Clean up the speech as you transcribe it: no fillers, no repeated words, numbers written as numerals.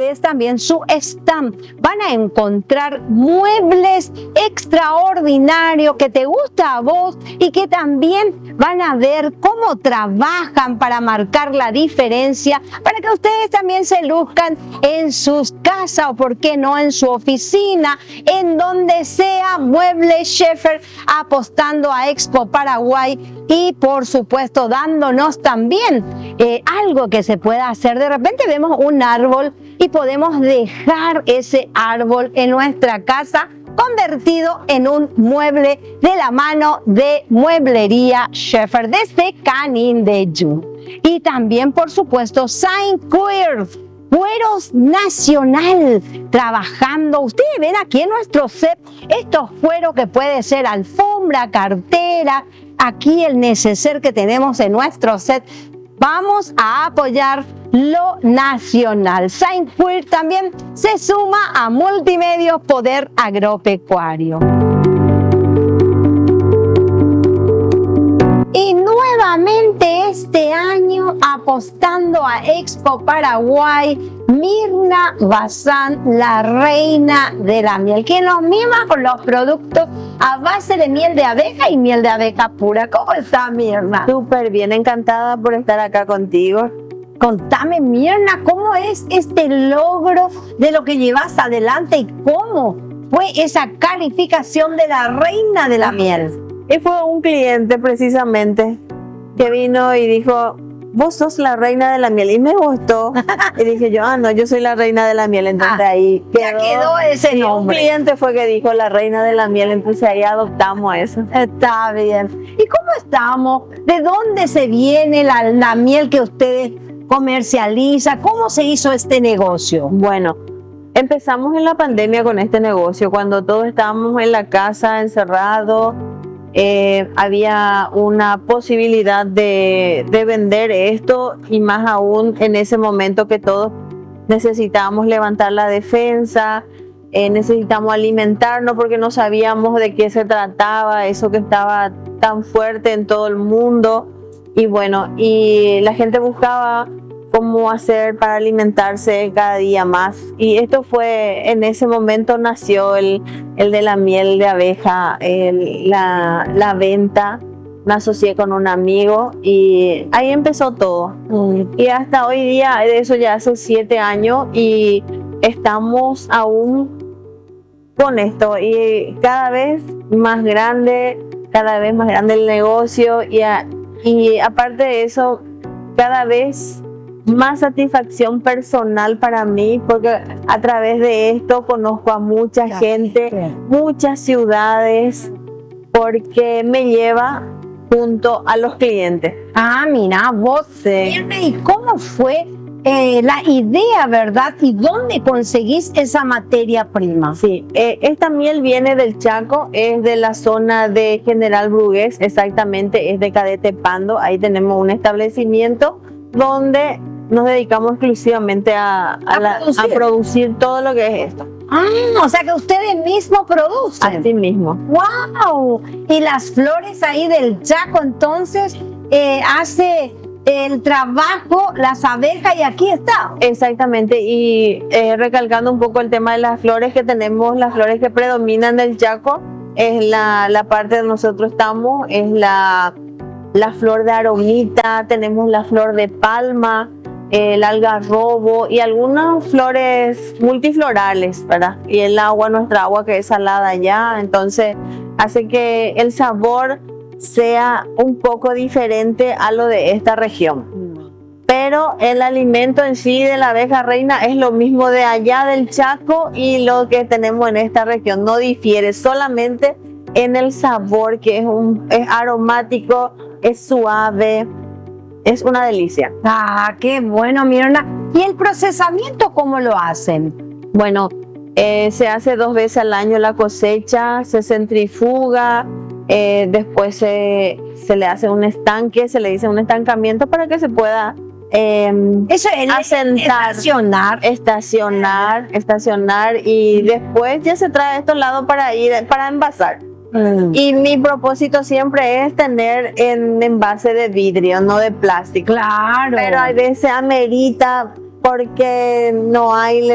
ustedes también su stand. Van a encontrar muebles extraordinarios que te gusta a vos y que también van a ver cómo trabajan para marcar la diferencia, para que ustedes también se luzcan en sus casas o por qué no en su oficina, en donde sea. Muebles Schaefer apostando a Expo Paraguay y por supuesto dándonos también algo que se pueda hacer. De repente vemos un árbol y podemos dejar ese árbol en nuestra casa convertido en un mueble de la mano de Mueblería Schaefer desde Canindeyú. Y también, por supuesto, Saint Cuir, Cueros Nacional, trabajando. Ustedes ven aquí en nuestro set estos cueros que puede ser alfombra, cartera, aquí el neceser que tenemos en nuestro set. Vamos a apoyar lo nacional. Saint Cuir también se suma a Multimedios Poder Agropecuario. Y nuevamente este año apostando a Expo Paraguay, Mirna Bazán, la reina de la miel, quien nos mima con los productos a base de miel de abeja y miel de abeja pura. ¿Cómo está, Mirna? Súper bien, encantada por estar acá contigo. Contame, Mirna, ¿cómo es este logro de lo que llevas adelante y cómo fue esa calificación de la reina de la miel? Y fue un cliente precisamente que vino y dijo, vos sos la reina de la miel, y me gustó. Y dije yo, no, yo soy la reina de la miel. Entonces ahí quedó ese nombre. Un cliente fue que dijo la reina de la miel, entonces ahí adoptamos eso. Está bien. ¿Y cómo estamos? ¿De dónde se viene la miel que ustedes comercializan? ¿Cómo se hizo este negocio? Bueno, empezamos en la pandemia con este negocio, cuando todos estábamos en la casa encerrados. Había una posibilidad de vender esto, y más aún en ese momento que todos necesitábamos levantar la defensa, necesitamos alimentarnos porque no sabíamos de qué se trataba, eso que estaba tan fuerte en todo el mundo. Y bueno, y la gente buscaba cómo hacer para alimentarse cada día más. Y esto fue, en ese momento nació el de la miel de abeja, la venta. Me asocié con un amigo y ahí empezó todo. Y hasta hoy día, de eso ya hace 7 años, y estamos aún con esto. Y cada vez más grande el negocio. Y aparte de eso, cada vez más satisfacción personal para mí, porque a través de esto conozco a mucha gente, muchas ciudades, porque me lleva junto a los clientes. Mira, vos, ¿y cómo fue la idea, verdad? ¿Y dónde conseguís esa materia prima? Sí, esta miel viene del Chaco, es de la zona de General Brugués, exactamente, es de Cadete Pando. Ahí tenemos un establecimiento donde nos dedicamos exclusivamente a producir todo lo que es esto. O sea que ustedes mismos producen. Así mismo. ¡Wow! Y las flores ahí del Chaco, entonces, hace el trabajo, las abejas, y aquí está. Exactamente, y recalcando un poco el tema de las flores que tenemos, las flores que predominan del Chaco, es la parte donde nosotros estamos, es la flor de aromita, tenemos la flor de palma, el algarrobo y algunas flores multiflorales, ¿verdad? Y el agua, nuestra agua que es salada ya, entonces hace que el sabor sea un poco diferente a lo de esta región. Pero el alimento en sí de la abeja reina es lo mismo de allá del Chaco y lo que tenemos en esta región. No difiere, solamente en el sabor, que es aromático, es suave, es una delicia. Qué bueno, Mirna. ¿Y el procesamiento cómo lo hacen? Bueno, se hace 2 veces al año la cosecha, se centrifuga, después se le hace un estanque, se le dice un estancamiento para que se pueda asentar, estacionar, y después ya se trae a estos lados para envasar. Y mi propósito siempre es tener en envase de vidrio, no de plástico. Claro. Pero a veces amerita porque no hay